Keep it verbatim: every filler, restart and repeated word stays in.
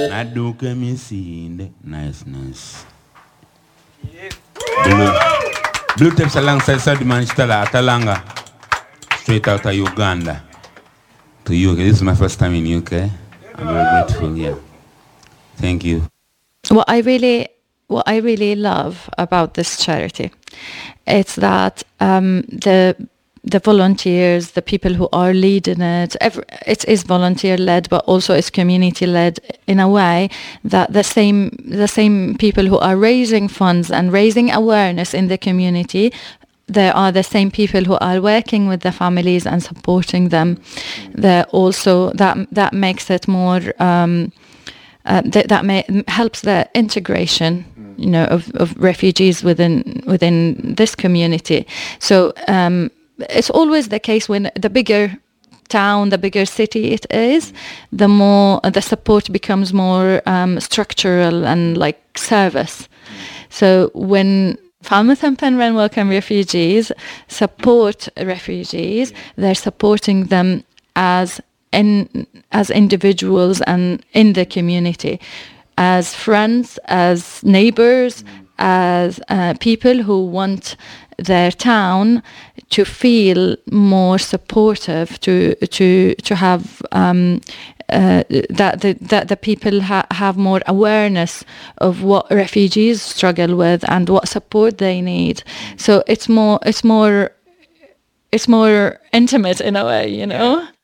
Naduka misinde. Nice, nice. Blue, Blue Tips alongside Sadman Stella Atalanga. Straight out of Uganda. To U K. This is my first time in U K. I'm very grateful, yeah. Thank you. What I really, what I really love about this charity, it's that um, the the volunteers, the people who are leading it, every, it is volunteer led, but also it's community led in a way that the same the same people who are raising funds and raising awareness in the community, there are the same people who are working with the families and supporting them. They're also that that makes it more. Um, Uh, that that may, helps the integration, you know, of, of refugees within within this community. So um, it's always the case when the bigger town, the bigger city it is, the more uh, the support becomes more um, structural and like service. So when Falmouth and Penryn Welcome Refugees support refugees, they're supporting them as in as individuals and in the community, as friends, as neighbors, as uh, people who want their town to feel more supportive, to to to have um, uh, that the that the people ha- have more awareness of what refugees struggle with and what support they need. So it's more it's more it's more intimate in a way, you know.